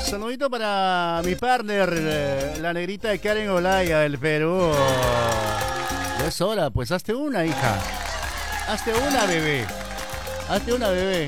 Saludito para mi partner, la negrita de Karen Olaya del Perú. Ya es hora, pues hazte una, hija. Hazte una, bebé. Hazte una, bebé.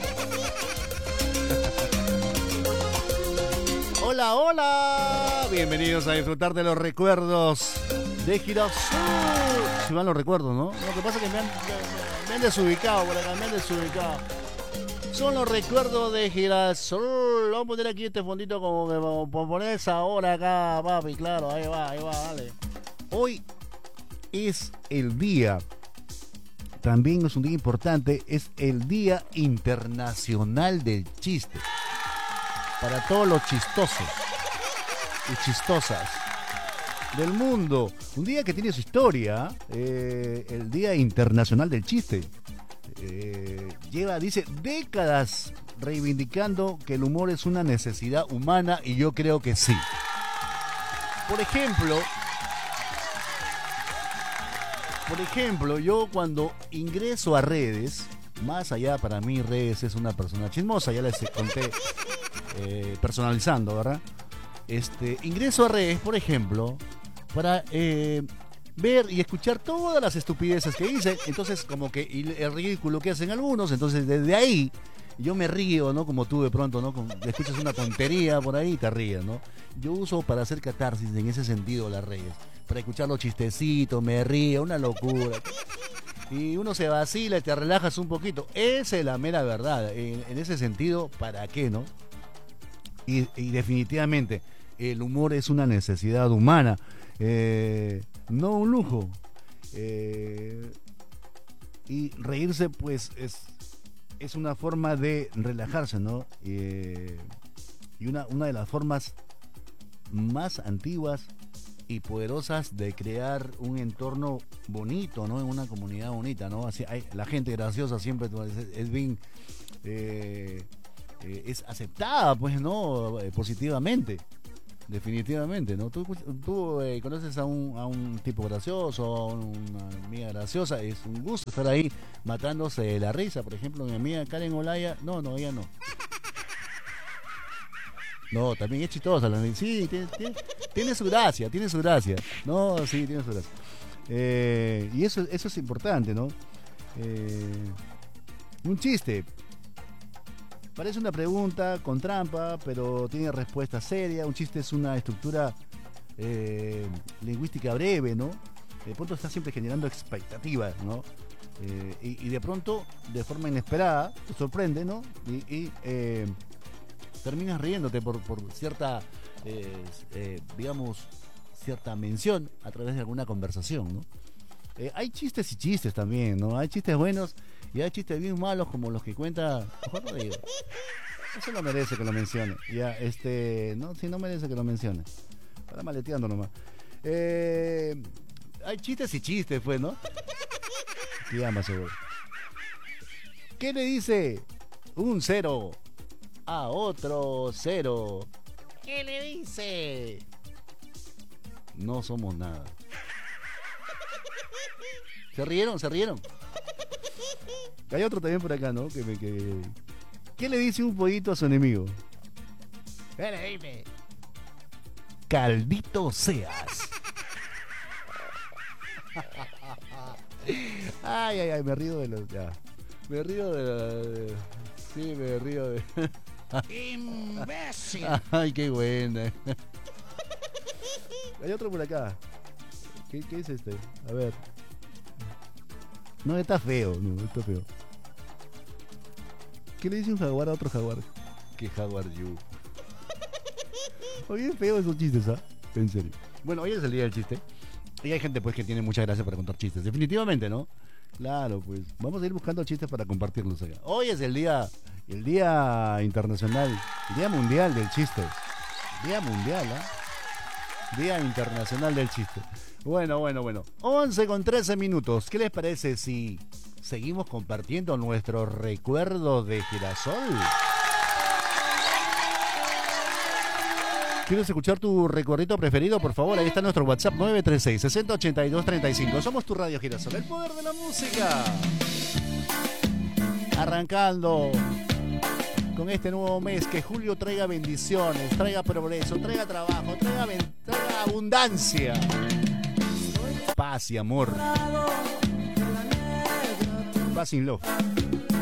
Hola, hola. Bienvenidos a disfrutar de los recuerdos de Girasol. Si van los recuerdos, ¿no? Lo que pasa es que me han desubicado por acá, me han desubicado. Son los recuerdos de Girasol. Vamos a poner aquí este fondito como que poner esa hora acá, papi. Claro, ahí va, dale. Hoy es el día, también es un día importante, es el Día Internacional del Chiste. Para todos los chistosos y chistosas del mundo. Un día que tiene su historia, el Día Internacional del Chiste. Lleva, dice, décadas reivindicando que el humor es una necesidad humana y yo creo que sí. Por ejemplo, yo cuando ingreso a redes, más allá para mí redes es una persona chismosa, ya les conté, personalizando, ¿verdad? Ingreso a redes, por ejemplo, para ver y escuchar todas las estupideces que dicen, entonces como que el ridículo que hacen algunos, entonces desde ahí yo me río, ¿no? Como tú de pronto, ¿no? Escuchas una tontería por ahí y te ríes, ¿no? Yo uso para hacer catarsis en ese sentido las redes, para escuchar los chistecitos, me río, una locura. Y uno se vacila y te relajas un poquito. Esa es la mera verdad. En ese sentido, ¿para qué, no? Y definitivamente, el humor es una necesidad humana. No un lujo. Y reírse, pues, es una forma de relajarse, ¿no? Y una de las formas más antiguas y poderosas de crear un entorno bonito, ¿no? En una comunidad bonita, ¿no? Así, la gente graciosa siempre es bien, es aceptada, pues, ¿no? Positivamente. Definitivamente, ¿no? Tú conoces a un tipo gracioso, a una amiga graciosa, es un gusto estar ahí matándose de la risa. Por ejemplo, mi amiga Karen Olaya, no, ella no. No, también es chistosa. Sí, tiene su gracia. No, sí, tiene su gracia. Y eso es importante, ¿no? Un chiste. Parece una pregunta con trampa, pero tiene respuesta seria. Un chiste es una estructura lingüística breve, ¿no? De pronto está siempre generando expectativas, ¿no? Y de pronto, de forma inesperada, te sorprende, ¿no? Y terminas riéndote por cierta, digamos, cierta mención a través de alguna conversación, ¿no? Hay chistes y chistes también, ¿no? Hay chistes buenos y hay chistes bien malos como los que cuenta... Mejor no digo. Eso no merece que lo mencione. Ya, no, sí, no merece que lo mencione. Para maleteando nomás. Hay chistes y chistes, pues, ¿no? ¿Qué llama seguro? ¿Qué le dice un 0 a otro 0? ¿Qué le dice? No somos nada. ¿Se rieron? Hay otro también por acá, ¿no? ¿Qué le dice un pollito a su enemigo? Dime. Caldito seas. Ay, me río de los... Ya. Me río de... Sí, me río de... ¡Imbécil! Ay, qué buena. Hay otro por acá. ¿Qué es este? A ver. No, está feo. ¿Qué le dice un jaguar a otro jaguar? ¿Qué jaguar you? Oye, feo esos chistes, ¿ah? En serio. Bueno, hoy es el día del chiste. Y hay gente, pues, que tiene mucha gracia para contar chistes. Definitivamente, ¿no? Claro, pues. Vamos a ir buscando chistes para compartirlos acá. Hoy es el día internacional, el día mundial del chiste. Día mundial, ¿ah? Día internacional del chiste. Bueno. 11 con 13 minutos. ¿Qué les parece si seguimos compartiendo nuestros recuerdos de Girasol? ¿Quieres escuchar tu recuerdito preferido? Por favor, ahí está nuestro WhatsApp 936-6082-35. Somos tu Radio Girasol, el poder de la música. Arrancando con este nuevo mes, que julio traiga bendiciones, traiga progreso, traiga trabajo, traiga abundancia, paz y amor. Paz in love.